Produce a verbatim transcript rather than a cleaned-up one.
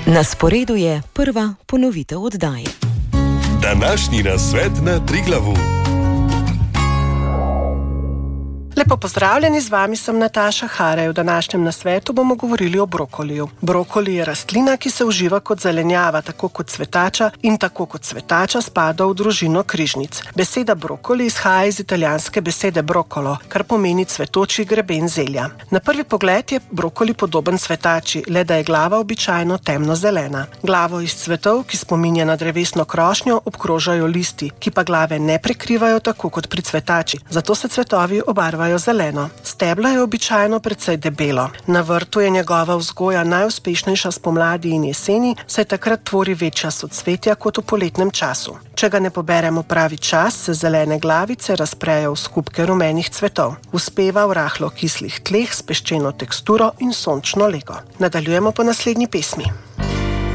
Na sporedu je prva ponovitev oddaje. Današnji nasvet na Triglavu. Lepo pozdravljeni, z vami sem Nataša Harej. V današnjem nasvetu bomo govorili o brokoliju. Brokoli je rastlina, ki se uživa kot zelenjava, tako kot cvetača in tako kot cvetača spada v družino križnic. Beseda brokoli izhaja iz italijanske besede brokolo, kar pomeni cvetoči greben zelja. Na prvi pogled je brokoli podoben cvetači, le da je glava običajno temno-zelena. Glavo iz cvetov, ki spominja na drevesno krošnjo, obkrožajo listi, ki pa glave ne prekrivajo tako kot pri cvetači, zato se cvetovi obarvajo zeleno. Steblo je običajno precej debelo. Na vrtu je njegova vzgoja najuspešnejša spomladi in jeseni, saj takrat tvori večja socvetja kot v poletnem času. Če ga ne poberemo pravi čas, se zelene glavice razprejo v skupke rumenih cvetov. Uspeva v rahlo kislih tleh s peščeno teksturo in sončno lego. Nadaljujemo po naslednji pesmi.